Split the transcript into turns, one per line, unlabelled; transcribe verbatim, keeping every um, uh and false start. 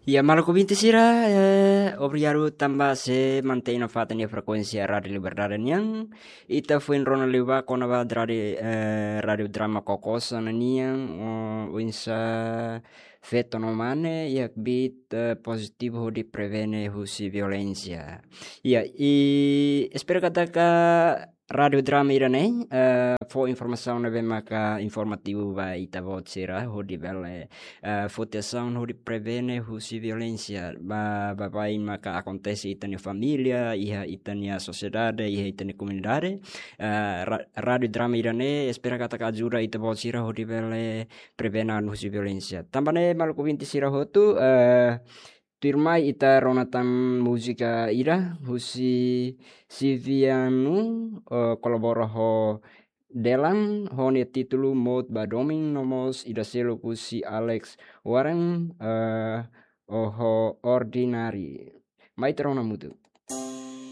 Ya, malu vinti sira eh, obriaru tambah se mantenere fatta la frequenza radio libertà niang ita fuin rona liwa kona va radio eh, radio drama kokosa na niang o insa feto no mane yak bit eh, positivo di prevene husi violencia. Ya, i espero kata ka radio drama irane eh, fo informazione ve maka informativo va ita vocera ho di belle uh, votação no de prevene husi violência ba ba vai maka acontece itani família iha itani a sociedade iha itani comunidade uh, ra, radio drama irane espera kata kajura ita bolsira ho de belle prevena husi violência tambane maluku vinti sira hotu uh, Turmai ita ronatan musika ira husi sivianu uh, kolabora ho Delan hone titulu mod badoming nomos ida selo husi Alex Warren uh, oho ordinary. Mai terona mutu.